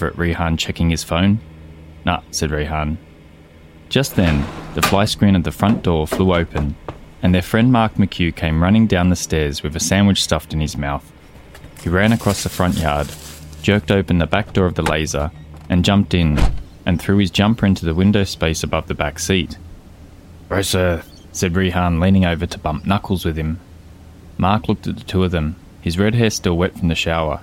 over at Rehan checking his phone. "Nah," said Rehan. Just then, the fly screen of the front door flew open, and their friend Mark McHugh came running down the stairs with a sandwich stuffed in his mouth. He ran across the front yard, jerked open the back door of the Laser, and jumped in, and threw his jumper into the window space above the back seat. "Gross earth," said Rehan, leaning over to bump knuckles with him. Mark looked at the two of them, his red hair still wet from the shower.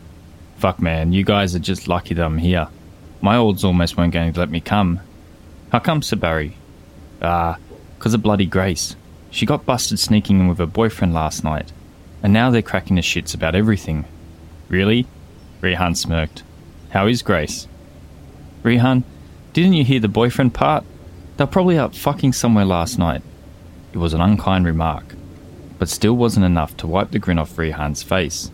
"Fuck man, you guys are just lucky that I'm here. My olds almost weren't going to let me come." "How come?" said Barry. "'Cause of bloody Grace. She got busted sneaking in with her boyfriend last night, and now they're cracking the shits about everything." "Really?" Rehan smirked. "How is Grace?" "Rehan, didn't you hear the boyfriend part? They're probably out fucking somewhere last night." It was an unkind remark, but still wasn't enough to wipe the grin off Rehan's face.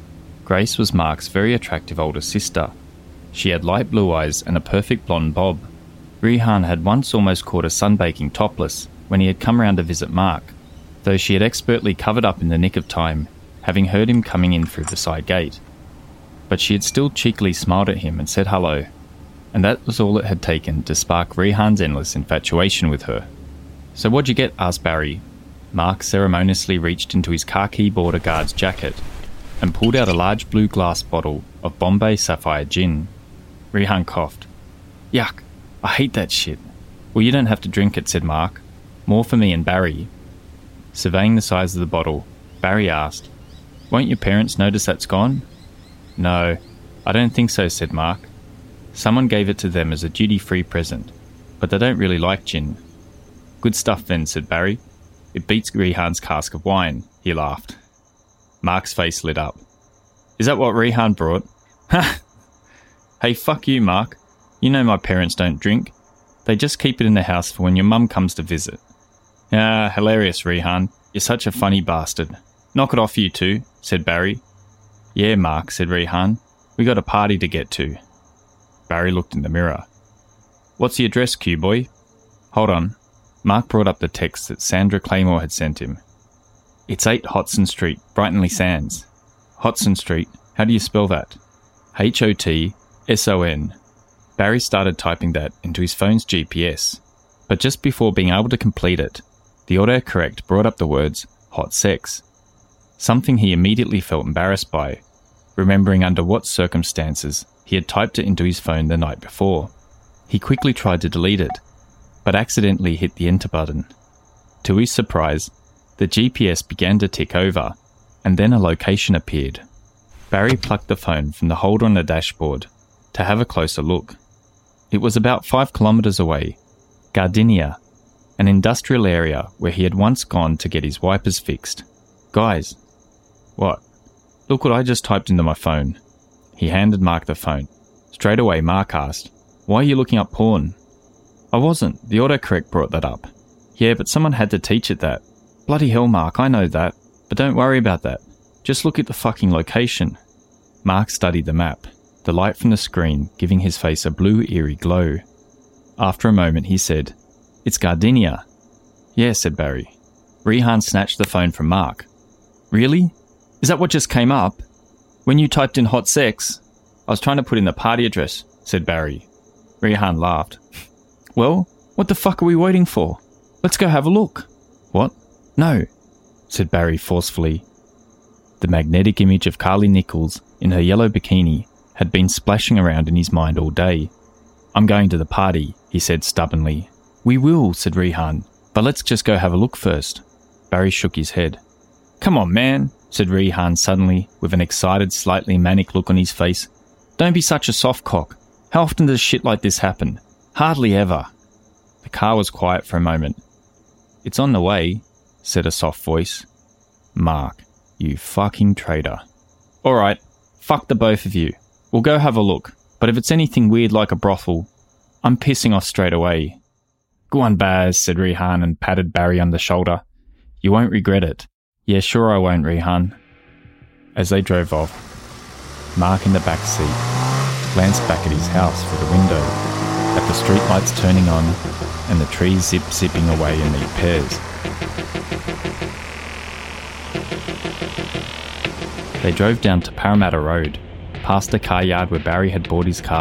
Grace was Mark's very attractive older sister. She had light blue eyes and a perfect blonde bob. Rehan had once almost caught her sunbaking topless when he had come round to visit Mark, though she had expertly covered up in the nick of time, having heard him coming in through the side gate. But she had still cheekily smiled at him and said hello, and that was all it had taken to spark Rehan's endless infatuation with her. "So what'd you get?" asked Barry. Mark ceremoniously reached into his khaki border guard's jacket and pulled out a large blue glass bottle of Bombay Sapphire gin. Rehan coughed. "Yuck, I hate that shit." "Well, you don't have to drink it," said Mark. "More for me and Barry." Surveying the size of the bottle, Barry asked, "Won't your parents notice that's gone?" "No, I don't think so," said Mark. "Someone gave it to them as a duty-free present, but they don't really like gin." "Good stuff then," said Barry. "It beats Rehan's cask of wine," he laughed. Mark's face lit up. "Is that what Rehan brought?" "Ha! Hey, fuck you, Mark. You know my parents don't drink. They just keep it in the house for when your mum comes to visit." "Ah, hilarious, Rehan. You're such a funny bastard. Knock it off, you two," said Barry. "Yeah, Mark," said Rehan. "We got a party to get to." Barry looked in the mirror. "What's the address, Q-boy?" "Hold on." Mark brought up the text that Sandra Claymore had sent him. "It's 8 Hodson Street, Brightonley Sands." "Hodson Street? How do you spell that?" "Hotson." Barry started typing that into his phone's GPS, but just before being able to complete it, the autocorrect brought up the words hot sex, something he immediately felt embarrassed by, remembering under what circumstances he had typed it into his phone the night before. He quickly tried to delete it, but accidentally hit the enter button. To his surprise, the GPS began to tick over, and then a location appeared. Barry plucked the phone from the holder on the dashboard to have a closer look. It was about 5 kilometres away, Gardenia, an industrial area where he had once gone to get his wipers fixed. "Guys." "What?" "Look what I just typed into my phone." He handed Mark the phone. Straight away, Mark asked, "Why are you looking up porn?" "I wasn't. The autocorrect brought that up." "Yeah, but someone had to teach it that." "Bloody hell, Mark, I know that. But don't worry about that. Just look at the fucking location." Mark studied the map, the light from the screen giving his face a blue, eerie glow. After a moment, he said, "It's Gardenia." "Yeah," said Barry. Rehan snatched the phone from Mark. "Really? Is that what just came up? When you typed in hot sex?" "I was trying to put in the party address," said Barry. Rehan laughed. "Well, what the fuck are we waiting for? Let's go have a look." "What?" "No," said Barry forcefully. The magnetic image of Carly Nichols in her yellow bikini had been splashing around in his mind all day. "I'm going to the party," he said stubbornly. "We will," said Rehan, "but let's just go have a look first." Barry shook his head. "Come on, man," said Rehan suddenly, with an excited, slightly manic look on his face. "Don't be such a soft cock. How often does shit like this happen? Hardly ever." The car was quiet for a moment. "It's on the way," said a soft voice. "Mark, you fucking traitor." "All right, fuck the both of you. We'll go have a look, but if it's anything weird like a brothel, I'm pissing off straight away." "Go on, Baz," said Rehan and patted Barry on the shoulder. "You won't regret it." "Yeah, sure I won't, Rehan." As they drove off, Mark in the back seat glanced back at his house through the window, at the streetlights turning on and the trees zipping away in neat pairs. They drove down to Parramatta Road, past the car yard where Barry had bought his car